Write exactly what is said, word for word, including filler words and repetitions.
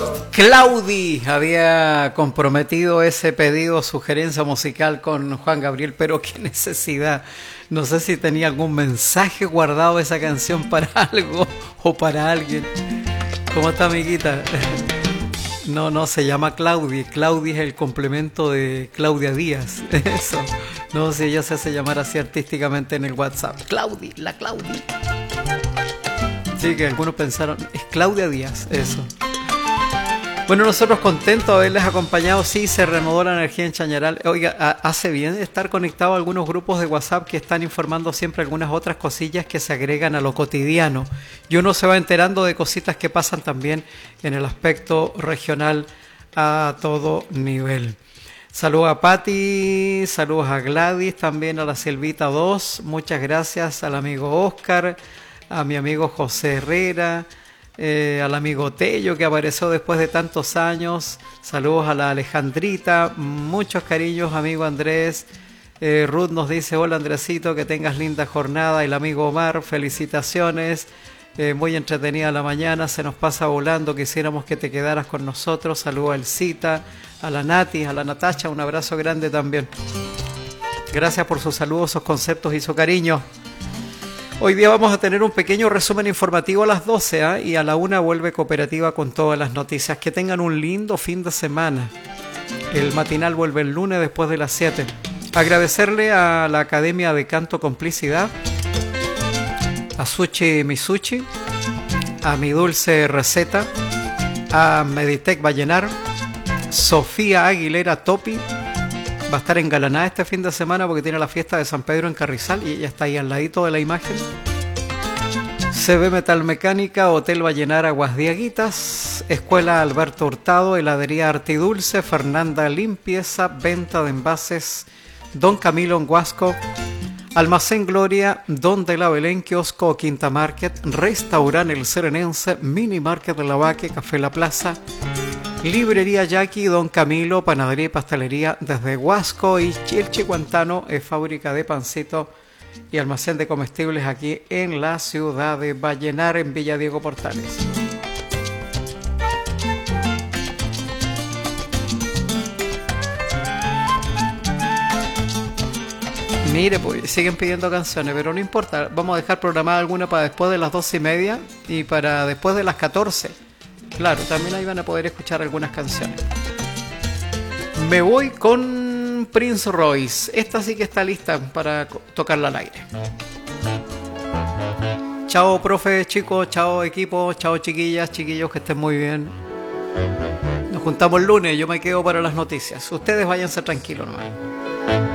Claudi había comprometido ese pedido, sugerencia musical con Juan Gabriel, pero qué necesidad. No sé si tenía algún mensaje guardado esa canción para algo o para alguien. ¿Cómo está, amiguita? No, no, se llama Claudi. Claudi es el complemento de Claudia Díaz. Eso. No, si ella se hace llamar así artísticamente en el WhatsApp. Claudi, la Claudi. Sí, que algunos pensaron, es Claudia Díaz, eso. Bueno, nosotros contentos de haberles acompañado. Sí, se reanudó la energía en Chañaral. Oiga, hace bien estar conectado a algunos grupos de WhatsApp que están informando siempre algunas otras cosillas que se agregan a lo cotidiano. Y uno se va enterando de cositas que pasan también en el aspecto regional a todo nivel. Saludos a Patti, saludos a Gladys, también a la Silvita dos. Muchas gracias al amigo Oscar, a mi amigo José Herrera, Eh, al amigo Tello que apareció después de tantos años. Saludos a la Alejandrita, muchos cariños, amigo Andrés. eh, Ruth nos dice: hola Andresito, que tengas linda jornada. El amigo Omar, felicitaciones, eh, muy entretenida la mañana, se nos pasa volando, quisiéramos que te quedaras con nosotros. Saludos a Elcita, a la Nati, a la Natacha, un abrazo grande también. Gracias por sus saludos, sus conceptos y su cariño. Hoy día vamos a tener un pequeño resumen informativo a las doce, ¿eh? Y a la una vuelve Cooperativa con todas las noticias. Que tengan un lindo fin de semana. El matinal vuelve el lunes después de las siete. Agradecerle a la Academia de Canto Complicidad, a Sushi Misuchi, a Mi Dulce Receta, a Meditec Vallenar, Sofía Aguilera Topi. Va a estar engalanada este fin de semana porque tiene la fiesta de San Pedro en Carrizal y ella está ahí al ladito de la imagen. C B Metal Mecánica, Hotel Vallenar Aguas Diaguitas, Escuela Alberto Hurtado, Heladería Artidulce, Fernanda Limpieza, Venta de Envases, Don Camilo en Huasco, Almacén Gloria, Don de la Belén, Kiosco Quinta Market, Restaurante El Serenense, Mini Market de la Vaque, Café La Plaza, Librería Jackie, Don Camilo, Panadería y Pastelería desde Huasco, y el Chihuantano es fábrica de pancito y almacén de comestibles aquí en la ciudad de Vallenar, en Villa Diego Portales. Mire, pues siguen pidiendo canciones, pero no importa, vamos a dejar programada alguna para después de las doce y media y para después de las catorce. Claro, también ahí van a poder escuchar algunas canciones. Me voy con Prince Royce. Esta sí que está lista para tocarla al aire. Chao, profe, chicos, chao, equipo, chao, chiquillas, chiquillos, que estén muy bien. Nos juntamos el lunes, yo me quedo para las noticias. Ustedes váyanse tranquilos nomás.